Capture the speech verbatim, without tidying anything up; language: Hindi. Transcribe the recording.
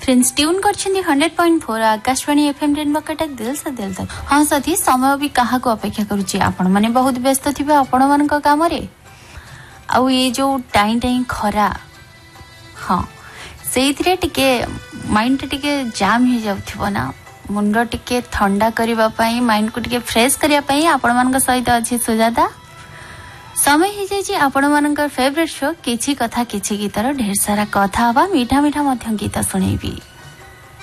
फ्रेंड्स ट्यून कर hundred point four Akashvani FM rainbow Cuttack दिल से दिल तक। हाँ साथी समय भी क्या अपेक्षा करुचे आपण माने बहुत व्यस्त थे आपण मान काम आउ ये जो टाइम टाइम खरा हाँ से टिके माइंड टिके जाम हो जाउथिबो ना मुंड टिके ठंडा करबा पई माइंड को टिके फ्रेश करबा पई आपण मान सहित अछि सुजाता। समय ही जाइए आपण मान फेवरेट शो किछि कथा किछि गीतर ढेर सारा कथा हवा मीठा मीठा मध्य गीत सुनेबी।